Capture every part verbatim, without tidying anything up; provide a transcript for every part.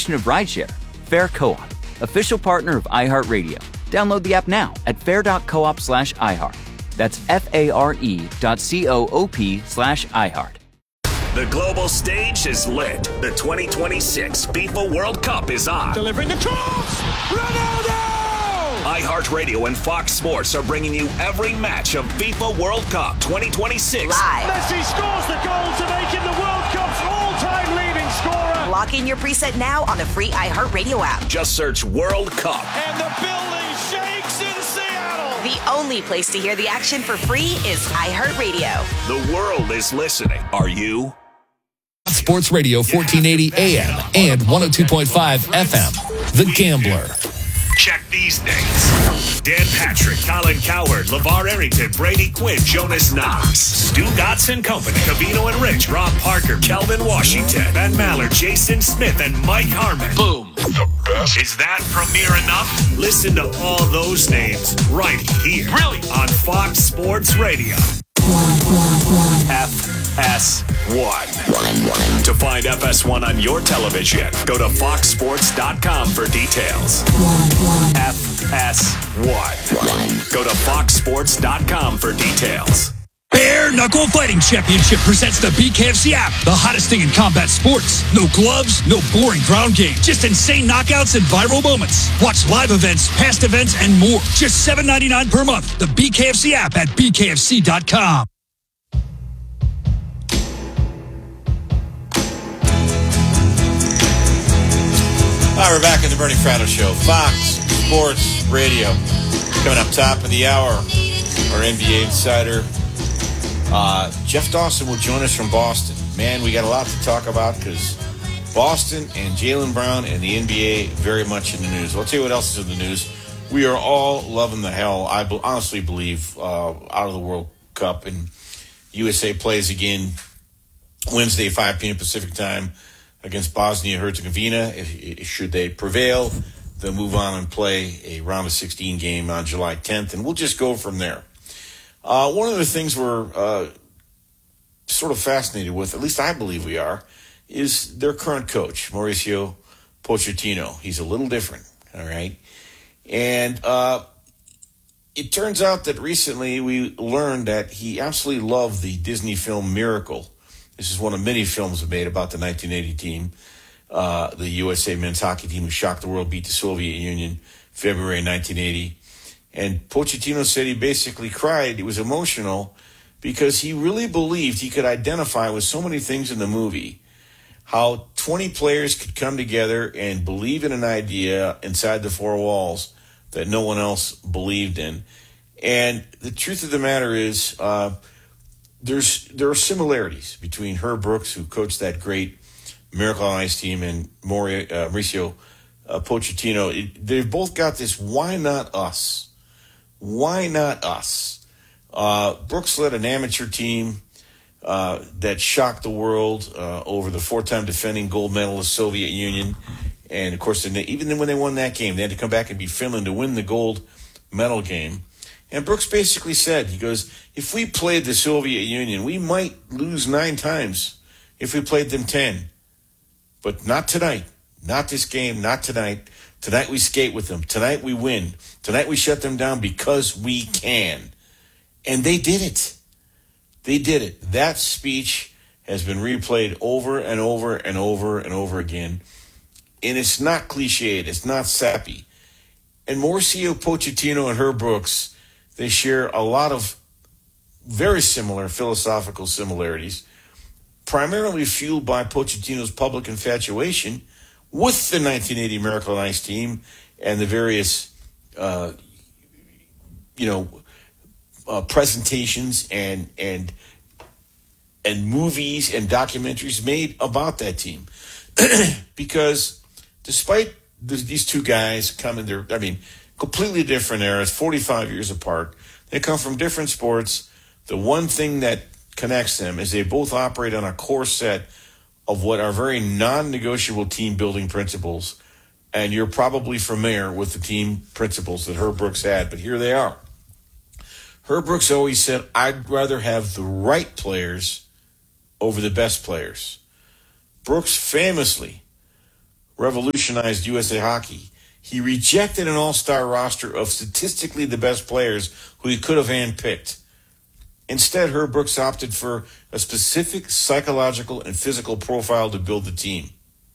selection of rideshare. Fair Co-op, official partner of iHeartRadio. Download the app now at fair.coop slash iHeart. That's F-A-R-E dot C-O-O-P slash iHeart. The global stage is lit. The twenty twenty-six FIFA World Cup is on. Delivering the cross! Ronaldo! iHeartRadio and Fox Sports are bringing you every match of FIFA World Cup twenty twenty-six. Live. Messi scores the goal to make him the World Cup's all-time leading scorer. Lock in your preset now on the free iHeartRadio app. Just search World Cup. And the building shakes in Seattle. The only place to hear the action for free is iHeartRadio. The world is listening. Are you? Sports Radio fourteen eighty A M and one oh two point five F M. The Gambler. Check these names. Dan Patrick, Colin Cowherd, LeVar Arrington, Brady Quinn, Jonas Knox, Stu Gotts and Company, Cavino and Rich, Rob Parker, Kelvin Washington, Ben Maller, Jason Smith, and Mike Harmon. Boom. The best. Is that premiere enough? Listen to all those names right here. Really? On Fox Sports Radio. F S one. To find F S one on your television, go to fox sports dot com for details. F S one. Go to fox sports dot com for details. Bare Knuckle Fighting Championship presents the B K F C app, the hottest thing in combat sports. No gloves, no boring ground game, just insane knockouts and viral moments. Watch live events, past events, and more. Just seven ninety-nine per month. The B K F C app at b k f c dot com. All right, we're back in the Bernie Fratto Show. Fox Sports Radio. Coming up top of the hour, our N B A insider, uh, Jeff Dawson will join us from Boston. Man, we got a lot to talk about because Boston and Jaylen Brown and the N B A very much in the news. I'll tell you what else is in the news. We are all loving the hell, I be- honestly believe, uh, out of the World Cup. And U S A plays again Wednesday, five p.m. Pacific time, against Bosnia-Herzegovina. If, if, should they prevail, they'll move on and play a round of sixteen game on July tenth, and we'll just go from there. Uh, one of the things we're uh, sort of fascinated with, at least I believe we are, is their current coach, Mauricio Pochettino. He's a little different, all right? And uh, it turns out that recently we learned that he absolutely loved the Disney film Miracle. This is one of many films made about the nineteen eighty team, uh, the U S A men's hockey team who shocked the world, beat the Soviet Union February nineteen eighty. And Pochettino said he basically cried. He was emotional because he really believed he could identify with so many things in the movie, how twenty players could come together and believe in an idea inside the four walls that no one else believed in. And the truth of the matter is, uh, There's there are similarities between Herb Brooks, who coached that great Miracle on Ice team, and Mauri, uh, Mauricio uh, Pochettino. It, they've both got this, why not us? Why not us? Uh, Brooks led an amateur team uh, that shocked the world uh, over the four-time defending gold medalist Soviet Union. And, of course, even when they won that game, they had to come back and beat Finland to win the gold medal game. And Brooks basically said, he goes, if we played the Soviet Union, we might lose nine times if we played them ten. But not tonight. Not this game. Not tonight. Tonight we skate with them. Tonight we win. Tonight we shut them down because we can. And they did it. They did it. That speech has been replayed over and over and over and over again. And it's not cliched. It's not sappy. And Mauricio Pochettino and Herb Brooks, they share a lot of very similar philosophical similarities, primarily fueled by Pochettino's public infatuation with the nineteen eighty Miracle on Ice team and the various, uh, you know, uh, presentations and and and movies and documentaries made about that team. Because despite th- these two guys coming there, I mean, completely different eras, forty-five years apart, they come from different sports. The one thing that connects them is they both operate on a core set of what are very non-negotiable team-building principles. And you're probably familiar with the team principles that Herb Brooks had, but here they are. Herb Brooks always said, I'd rather have the right players over the best players. Brooks famously revolutionized U S A Hockey, he rejected an all-star roster of statistically the best players who he could have handpicked. Instead, Herb Brooks opted for a specific psychological and physical profile to build the team.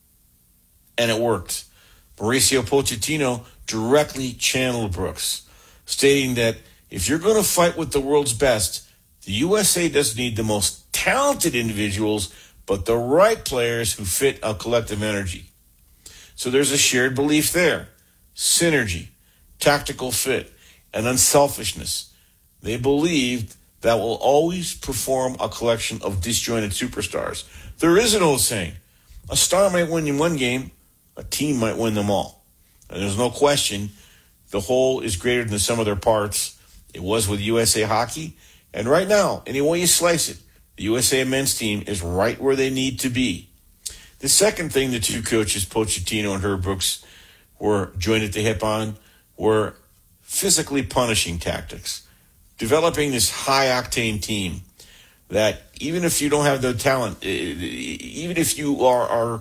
And it worked. Mauricio Pochettino directly channeled Brooks, stating that if you're going to fight with the world's best, the U S A doesn't need the most talented individuals, but the right players who fit a collective energy. So there's a shared belief there. Synergy, tactical fit, and unselfishness. They believed that will always perform a collection of disjointed superstars. There is an old saying, a star might win in one game, a team might win them all. And there's no question, the whole is greater than the sum of their parts. It was with U S A Hockey. And right now, any way you slice it, the U S A men's team is right where they need to be. The second thing the two coaches, Pochettino and Herb Brooks, were joined at the hip on were physically punishing tactics. Developing this high-octane team that even if you don't have the talent, even if you are, are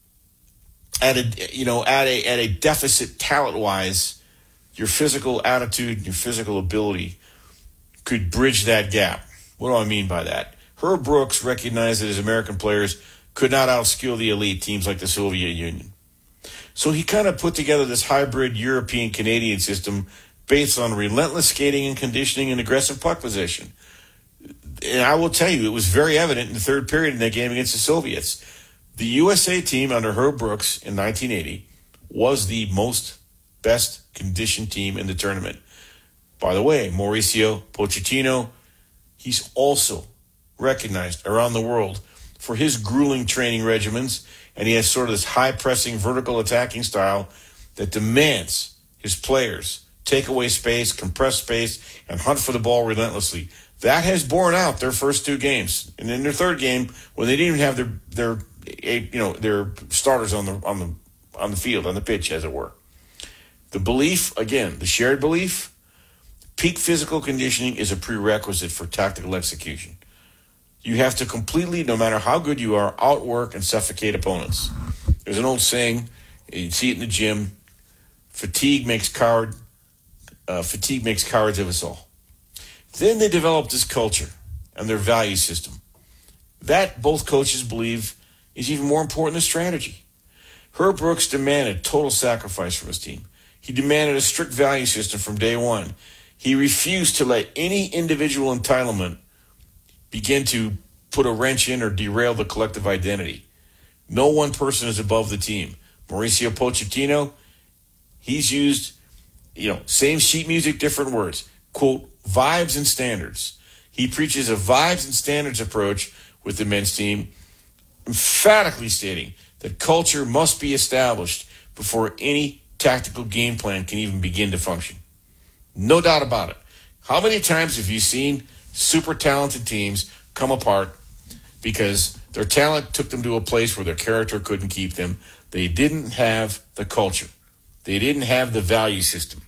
at a you know at a at a deficit talent-wise, your physical attitude, your physical ability could bridge that gap. What do I mean by that? Herb Brooks recognized that his American players could not outskill the elite teams like the Soviet Union. So he kind of put together this hybrid European-Canadian system based on relentless skating and conditioning and aggressive puck possession. And I will tell you, it was very evident in the third period in that game against the Soviets. The U S A team under Herb Brooks in nineteen eighty was the most best conditioned team in the tournament. By the way, Mauricio Pochettino, he's also recognized around the world for his grueling training regimens, and he has sort of this high-pressing, vertical attacking style that demands his players take away space, compress space, and hunt for the ball relentlessly. That has borne out their first two games. And in their third game, when they didn't even have their their you know their starters on the on the on the field, on the pitch, as it were. The belief, again, the shared belief, peak physical conditioning is a prerequisite for tactical execution. You have to completely, no matter how good you are, outwork and suffocate opponents. There's an old saying, you see it in the gym, fatigue makes coward, uh, fatigue makes cowards of us all. Then they developed this culture and their value system. That, both coaches believe, is even more important than strategy. Herb Brooks demanded total sacrifice from his team. He demanded a strict value system from day one. He refused to let any individual entitlement begin to put a wrench in or derail the collective identity. No one person is above the team. Mauricio Pochettino, he's used, you know, same sheet music, different words. Quote, vibes and standards. He preaches a vibes and standards approach with the men's team, emphatically stating that culture must be established before any tactical game plan can even begin to function. No doubt about it. How many times have you seen super talented teams come apart because their talent took them to a place where their character couldn't keep them? They didn't have the culture. They didn't have the value system.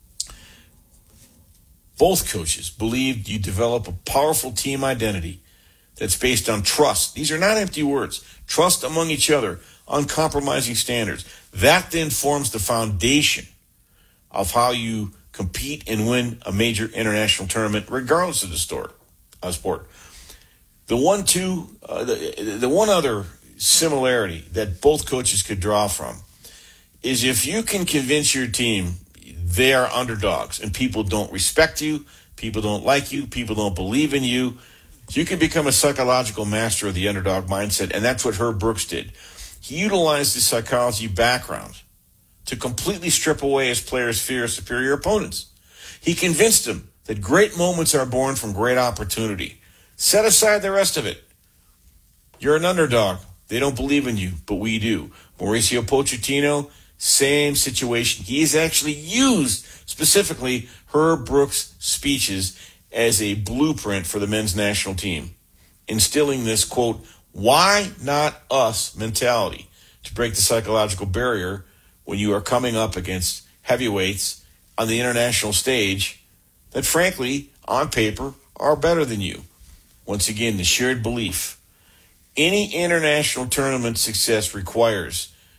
Both coaches believed you develop a powerful team identity that's based on trust. These are not empty words. Trust among each other, uncompromising standards. That then forms the foundation of how you compete and win a major international tournament, regardless of the store, uh, sport. The one, two, uh, the, the one other similarity that both coaches could draw from is if you can convince your team they are underdogs and people don't respect you, people don't like you, people don't believe in you, you can become a psychological master of the underdog mindset, and that's what Herb Brooks did. He utilized his psychology background to completely strip away his players' fear of superior opponents. He convinced them that great moments are born from great opportunity. Set aside the rest of it. You're an underdog. They don't believe in you, but we do. Mauricio Pochettino, same situation. He has actually used specifically Herb Brooks' speeches as a blueprint for the men's national team, instilling this, quote, why not us mentality to break the psychological barrier when you are coming up against heavyweights on the international stage that, frankly, on paper, are better than you. Once again, the shared belief. Any international tournament success requires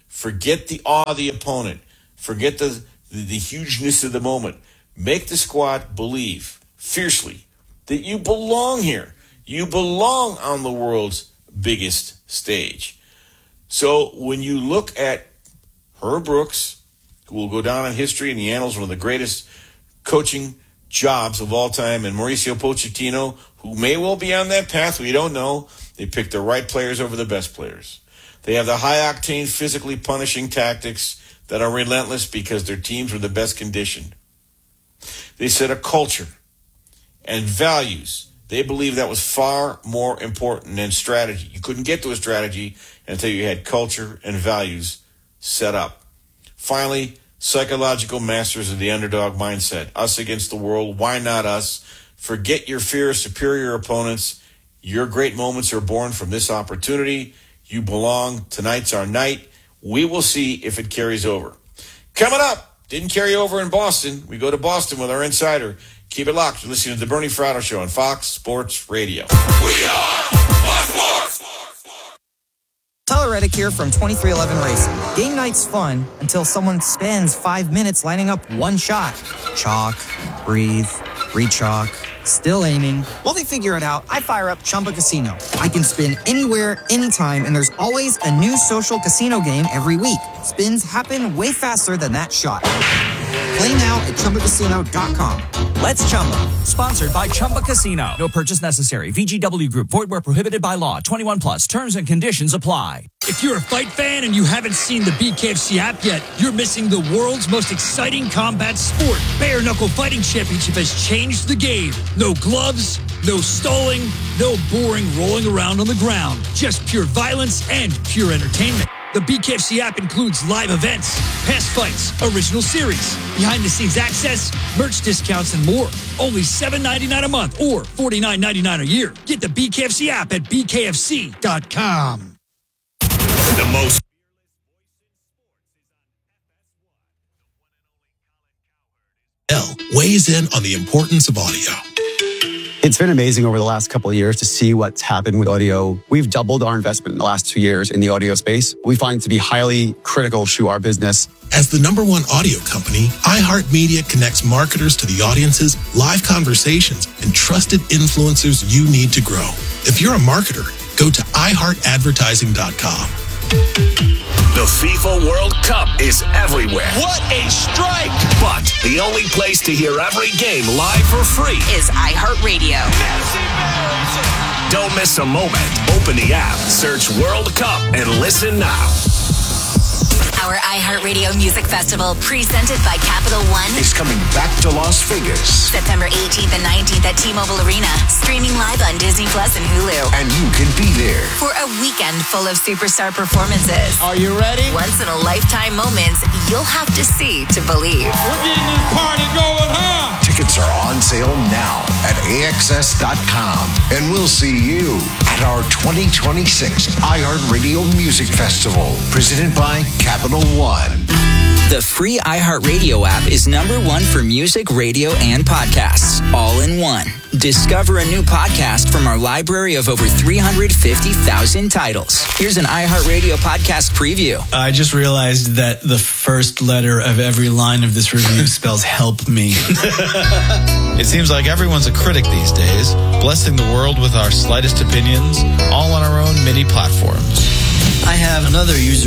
Forget the awe of the opponent. Forget the, the, the hugeness of the moment. Make the squad believe fiercely that you belong here. You belong on the world's biggest stage. So when you look at Herb Brooks, who will go down in history in the annals, one of the greatest coaching jobs of all time, and Mauricio Pochettino, who may well be on that path, we don't know. They pick the right players over the best players. They have the high-octane, physically punishing tactics that are relentless because their teams were the best conditioned. They set a culture and values. They believe that was far more important than strategy. You couldn't get to a strategy until you had culture and values set up. Finally, psychological masters of the underdog mindset. Us against the world. Why not us? Forget your fear of superior opponents. Your great moments are born from this opportunity. You belong. Tonight's our night. We will see if it carries over. Coming up, didn't carry over in Boston. We go to Boston with our insider. Keep it locked. You're listening to the Bernie Fratto Show on Fox Sports Radio. We are Fox Sports. Tyler Reddick here from twenty-three eleven Racing. Game night's fun until someone spends five minutes lining up one shot. Chalk, breathe, re-chalk, still aiming. While they figure it out, I fire up Chumba Casino. I can spin anywhere, anytime, and there's always a new social casino game every week. Spins happen way faster than that shot. Play now at Chumba Casino dot com. Let's Chumba. Sponsored by Chumba Casino. No purchase necessary. V G W Group. Void where prohibited by law. twenty-one plus. Terms and conditions apply. If you're a fight fan and you haven't seen the B K F C app yet, you're missing the world's most exciting combat sport. Bare Knuckle Fighting Championship has changed the game. No gloves, no stalling, no boring rolling around on the ground. Just pure violence and pure entertainment. The B K F C app includes live events, past fights, original series, behind-the-scenes access, merch discounts, and more. Only seven dollars and ninety-nine cents a month or forty-nine dollars and ninety-nine cents a year. Get the B K F C app at B K F C dot com. The most L weighs in on the importance of audio. It's been amazing over the last couple of years to see what's happened with audio. We've doubled our investment in the last two years in the audio space. We find it to be highly critical to our business. As the number one audio company, iHeartMedia connects marketers to the audiences, live conversations, and trusted influencers you need to grow. If you're a marketer, go to i heart advertising dot com. The FIFA World Cup is everywhere. What a strike! But the only place to hear every game live for free is iHeartRadio. Don't miss a moment. Open the app, search World Cup, and listen now. Our iHeartRadio Music Festival, presented by Capital One, is coming back to Las Vegas. September eighteenth and nineteenth at T-Mobile Arena, streaming live on Disney Plus and Hulu. And you can be there for a weekend full of superstar performances. Are you ready? Once in a lifetime moments you'll have to see to believe. We're getting this party going, huh? Tickets are on sale now at A X S dot com. And we'll see you at our twenty twenty-six iHeartRadio Music Festival, presented by Capital One. The free iHeartRadio app is number one for music, radio, and podcasts, all in one. Discover a new podcast from our library of over three hundred fifty thousand titles. Here's an iHeartRadio podcast preview. I just realized that the first letter of every line of this review spells help me. It seems like everyone's a critic these days, blessing the world with our slightest opinions, all on our own mini platforms. I have another user